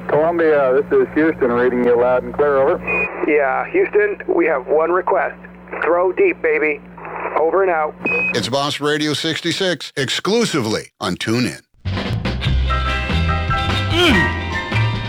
Columbia, this is Houston, reading you loud and clear, over. Yeah, Houston, we have one request. Throw deep, baby. Over and out. It's Boss Radio 66, exclusively on TuneIn.